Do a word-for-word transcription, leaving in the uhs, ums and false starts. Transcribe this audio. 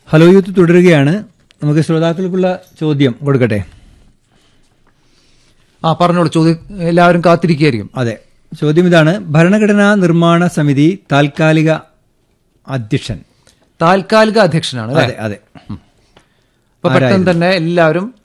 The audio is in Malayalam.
ഹലോ യൂത്ത് തുടരുകയാണ്. നമുക്ക് ശ്രോതാക്കൾക്കുള്ള ചോദ്യം കൊടുക്കട്ടെ. ആ പറഞ്ഞോളൂ, ചോദ്യം എല്ലാവരും കാത്തിരിക്കുകയായിരിക്കും. അതെ, ചോദ്യം ഇതാണ്. ഭരണഘടനാ നിർമ്മാണ സമിതി താൽക്കാലിക അധ്യക്ഷൻ താൽക്കാലിക അധ്യക്ഷനാണ്. അതെ അതെ അപ്പൊ പെട്ടെന്ന് തന്നെ എല്ലാവരും